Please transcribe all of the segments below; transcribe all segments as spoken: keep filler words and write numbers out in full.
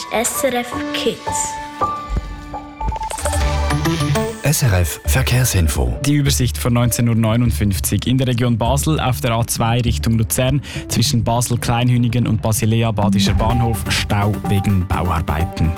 S R F Kids. S R F Verkehrsinfo. Die Übersicht von neunzehn Uhr neunundfünfzig. In der Region Basel auf der A zwei Richtung Luzern zwischen Basel-Kleinhünigen und Basilea-Badischer Bahnhof Stau wegen Bauarbeiten.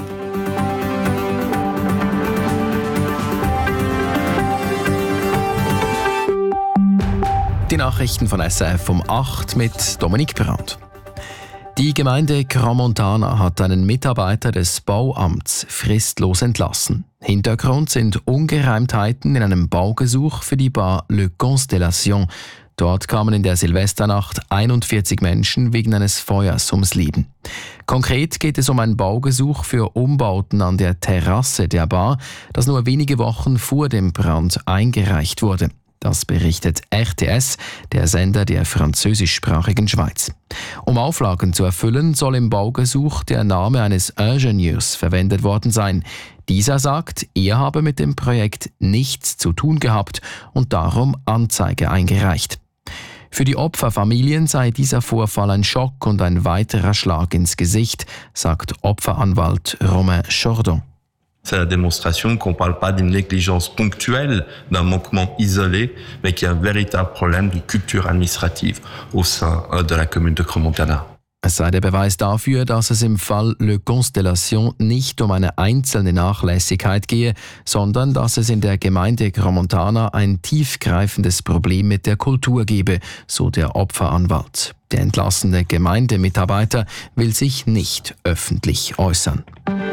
Die Nachrichten von S R F um acht mit Dominik Brandt. Die Gemeinde Crans-Montana hat einen Mitarbeiter des Bauamts fristlos entlassen. Hintergrund sind Ungereimtheiten in einem Baugesuch für die Bar Le Constellation. Dort kamen in der Silvesternacht einundvierzig Menschen wegen eines Feuers ums Leben. Konkret geht es um ein Baugesuch für Umbauten an der Terrasse der Bar, das nur wenige Wochen vor dem Brand eingereicht wurde. Das berichtet R T S, der Sender der französischsprachigen Schweiz. Um Auflagen zu erfüllen, soll im Baugesuch der Name eines Ingenieurs verwendet worden sein. Dieser sagt, er habe mit dem Projekt nichts zu tun gehabt und darum Anzeige eingereicht. Für die Opferfamilien sei dieser Vorfall ein Schock und ein weiterer Schlag ins Gesicht, sagt Opferanwalt Romain Chordon. C'est la démonstration qu'on ne parle pas d'une négligence ponctuelle, d'un manquement isolé, mais qu'il y a un véritable problème de culture administrative au sein de la commune de Crans-Montana. Es sei der Beweis dafür, dass es im Fall Le Constellation nicht um eine einzelne Nachlässigkeit gehe, sondern dass es in der Gemeinde Crans-Montana ein tiefgreifendes Problem mit der Kultur gebe, so der Opferanwalt. Der entlassene Gemeindemitarbeiter will sich nicht öffentlich äußern.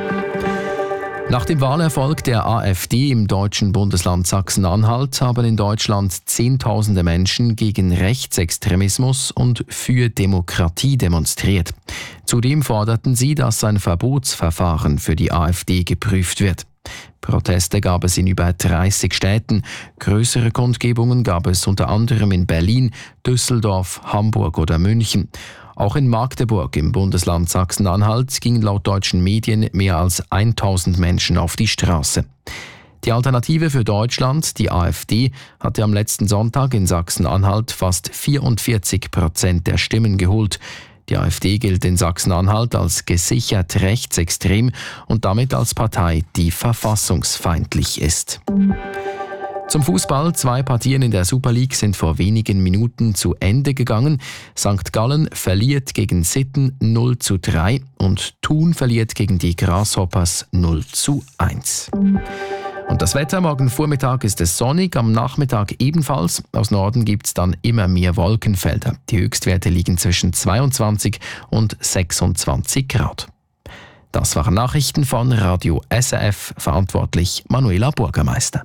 Nach dem Wahlerfolg der AfD im deutschen Bundesland Sachsen-Anhalt haben in Deutschland Zehntausende Menschen gegen Rechtsextremismus und für Demokratie demonstriert. Zudem forderten sie, dass ein Verbotsverfahren für die AfD geprüft wird. Proteste gab es in über dreißig Städten. Größere Kundgebungen gab es unter anderem in Berlin, Düsseldorf, Hamburg oder München. Auch in Magdeburg im Bundesland Sachsen-Anhalt gingen laut deutschen Medien mehr als tausend Menschen auf die Straße. Die Alternative für Deutschland, die AfD, hatte am letzten Sonntag in Sachsen-Anhalt fast vierundvierzig Prozent der Stimmen geholt. Die AfD gilt in Sachsen-Anhalt als gesichert rechtsextrem und damit als Partei, die verfassungsfeindlich ist. Zum Fußball. Zwei Partien in der Super League sind vor wenigen Minuten zu Ende gegangen. Sankt Gallen verliert gegen Sitten null zu drei und Thun verliert gegen die Grasshoppers null zu eins. Und das Wetter, morgen Vormittag ist es sonnig, am Nachmittag ebenfalls. Aus Norden gibt es dann immer mehr Wolkenfelder. Die Höchstwerte liegen zwischen zweiundzwanzig und sechsundzwanzig Grad. Das waren Nachrichten von Radio S R F, verantwortlich Manuela Burgermeister.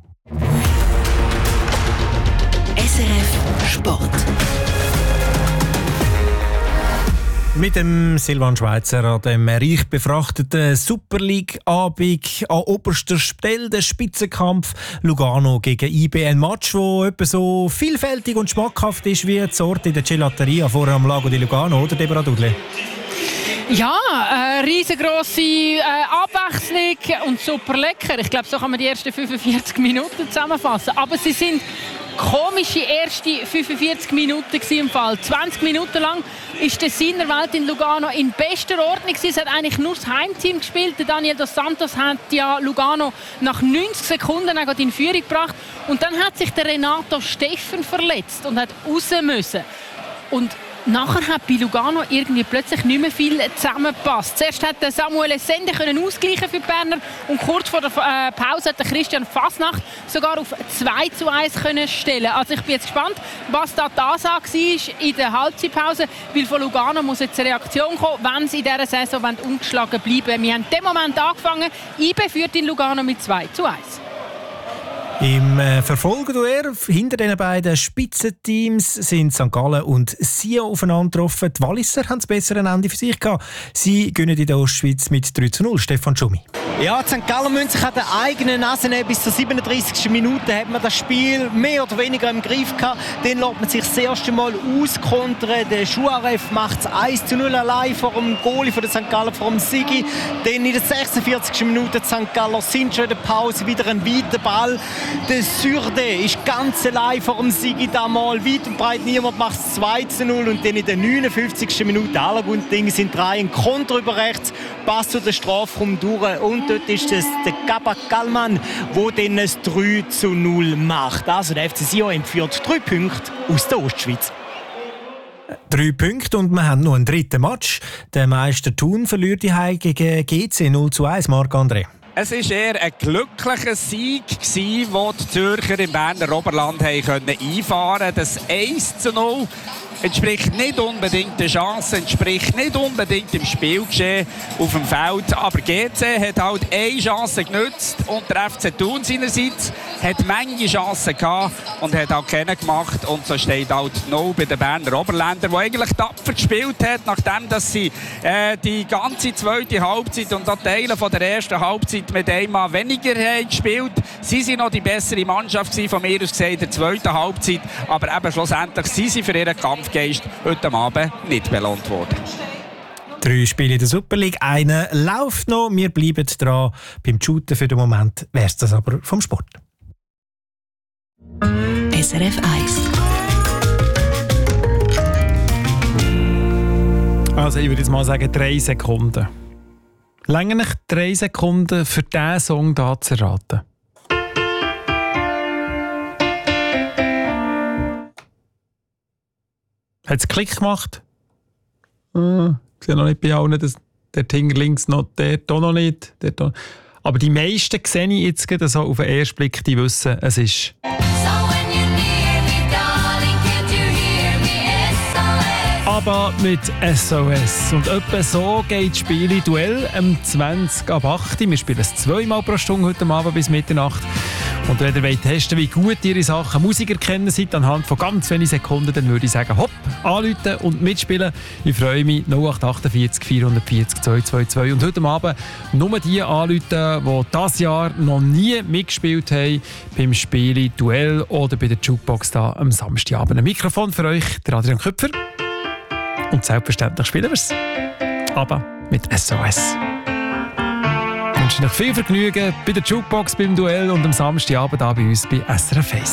S R F Sport. Mit dem Silvan Schweizer an dem reich befrachteten Super League-Abend an oberster Stelle der Spitzenkampf Lugano gegen I B. Ein Match, der etwa so vielfältig und schmackhaft ist wie die Sorte in der Gelateria vorher am Lago di Lugano, oder Deborah Dudley? Ja, eine riesengroße äh, Abwechslung und super lecker. Ich glaube, so kann man die ersten fünfundvierzig Minuten zusammenfassen. Aber sie sind komische erste fünfundvierzig Minuten im Fall. zwanzig Minuten lang ist der Sinnerwelt in Lugano in bester Ordnung. Es hat eigentlich nur das Heimteam gespielt. Der Daniel dos Santos hat ja Lugano nach neunzig Sekunden in Führung gebracht. Und dann hat sich der Renato Steffen verletzt und hat raus müssen. Und nachher hat bei Lugano irgendwie plötzlich nicht mehr viel zusammengepasst. Zuerst hat Samuel Essende ausgleichen für die Berner und kurz vor der Pause hat Christian Fasnacht sogar auf zwei zu eins können stellen. Also ich bin jetzt gespannt, was da die Ansage war in der Halbzeitpause, weil von Lugano muss jetzt eine Reaktion kommen, wenn sie in dieser Saison ungeschlagen bleiben wollen. Wir haben in dem Moment angefangen. I B führt in Lugano mit zwei zu eins. Im äh, Verfolgerduell hinter den beiden Spitzenteams sind Sankt Gallen und Sion aufeinander getroffen. Die Walliser haben das bessere Ende für sich gehabt. Sie gewinnen in der Ostschweiz mit drei zu null. Stefan Schumi. Ja, die Sankt Gallen müssen sich an der eigenen Nase nehmen. Bis zur siebenunddreißigsten Minute hat man das Spiel mehr oder weniger im Griff gehabt. Dann lässt man sich das erste Mal auskontern. Der Schuarev macht es eins zu null allein vor dem Goalie von der Sankt Gallen, vor dem Sigi. Dann in der sechsundvierzigsten Minute die Sankt Galler sind schon in der Pause, wieder ein weiter Ball. Der Surde ist ganz allein vor dem Sigi da mal weit und breit. Niemand macht es zwei zu null. Und dann in der neunundfünfzigsten Minute aller guten Dinge sind drei ein Konter über rechts. Pass zu den Strafraum durch und dort ist es der Gabak Kallmann, der dann ein drei zu null macht. Also der F C Sion entführt drei Punkte aus der Ostschweiz. Drei Punkte und wir haben noch einen dritten Match. Der Meister Thun verliert die Heim gegen G C null zu eins. Marc-André. Es war eher ein glücklicher Sieg, den die Zürcher im Berner Oberland einfahren konnten. Das eins zu null entspricht nicht unbedingt der Chance, entspricht nicht unbedingt dem Spielgeschehen auf dem Feld. Aber G C hat halt eine Chance genutzt und der F C Thun seinerseits hat manche Chancen gehabt und hat auch keine gemacht. Und so steht halt null bei den Berner Oberländern, die eigentlich tapfer gespielt hat, nachdem dass sie äh, die ganze zweite Halbzeit und auch Teile von der ersten Halbzeit mit einmal weniger haben gespielt. Sie waren noch die bessere Mannschaft von mir aus gesehen in der zweiten Halbzeit, aber eben schlussendlich sind sie für ihren Kampfgeist heute Abend nicht belohnt worden. Drei Spiele in der Super League, einer läuft noch. Wir bleiben dran. Beim Shooten für den Moment wäre es das aber vom Sport. S R F eins. Also ich würde jetzt mal sagen, drei Sekunden. Länger nicht drei Sekunden für diesen Song hier zu erraten. Hat es Klick gemacht? Hm, ich sehe noch nicht bei allen, dass der Finger links noch, der hier noch nicht. Der hier. Aber die meisten sehe ich jetzt gerade so auf den ersten Blick, die wissen, es ist... Aber mit S O S. Und etwa so geht das Spiel Duell am zwanzig ab acht. Wir spielen es zweimal pro Stunde heute Abend bis Mitternacht. Und wenn ihr wollt testen, wie gut ihr in Sachen Musik erkennen seid, anhand von ganz wenigen Sekunden, dann würde ich sagen, hopp, anrufen und mitspielen. Ich freue mich, null acht acht vier vier vier zwei zwei zwei. Und heute Abend nur die anrufen, die dieses Jahr noch nie mitgespielt haben beim Spiel Duell oder bei der Jukebox da am Samstagabend. Ein Mikrofon für euch, der Adrian Köpfer. Und selbstverständlich spielen wir es. Aber mit S O S. Ich wünsche euch viel Vergnügen bei der Jukebox, beim Duell und am Samstagabend hier bei uns bei S R F eins.